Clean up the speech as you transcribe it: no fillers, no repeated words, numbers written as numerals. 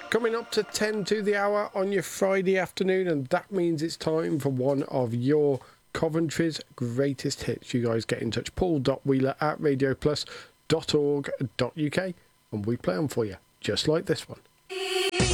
Coming up to 10 to the hour on your Friday afternoon, and that means it's time for one of your Coventry's greatest hits. You guys get in touch, paul.wheeler at radioplus.org.uk, and we play them for you, just like this one.